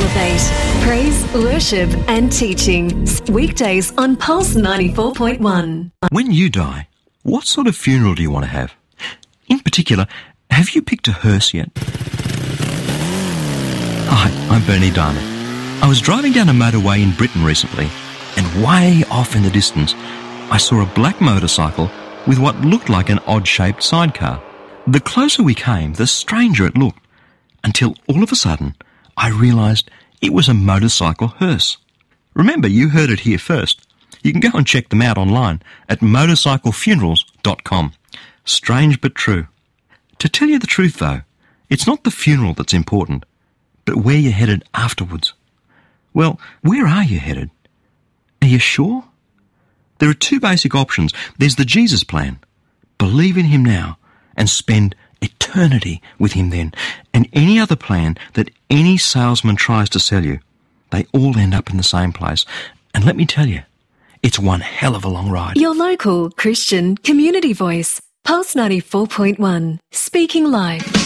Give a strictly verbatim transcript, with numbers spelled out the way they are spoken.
Elevate. Praise, worship and teaching. Weekdays on Pulse ninety-four point one. When you die, what sort of funeral do you want to have? In particular, have you picked a hearse yet? Hi, I'm Bernie Diamond. I was driving down a motorway in Britain recently, and way off in the distance, I saw a black motorcycle with what looked like an odd-shaped sidecar. The closer we came, the stranger it looked, until all of a sudden, I realised it was a motorcycle hearse. Remember, you heard it here first. You can go and check them out online at motorcycle funerals dot com. Strange but true. To tell you the truth, though, it's not the funeral that's important, but where you're headed afterwards. Well, where are you headed? Are you sure? There are two basic options. There's the Jesus plan. Believe in him now and spend eternity with him then. And any other plan that any salesman tries to sell you, they all end up in the same place. And let me tell you, it's one hell of a long ride. Your local Christian community voice. Pulse ninety-four point one. Speaking live.